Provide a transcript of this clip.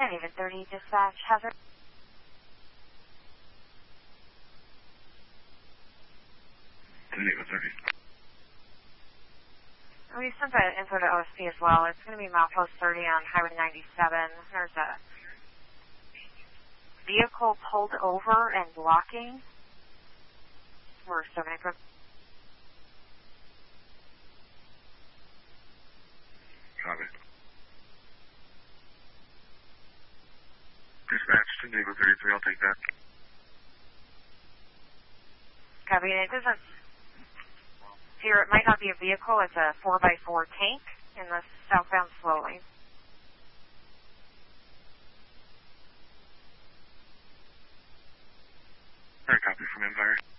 Even 30 dispatch hazard. Even 30. We sent that info to OSP as well. It's going to be milepost 30 on Highway 97. There's a vehicle pulled over and blocking. We're still going to go. Copy. Dispatch to Neighbor 33, I'll take that. Copy. And it doesn't appear, it might not be a vehicle, it's a 4x4 tank in the southbound slow lane. Alright, copy from Empire.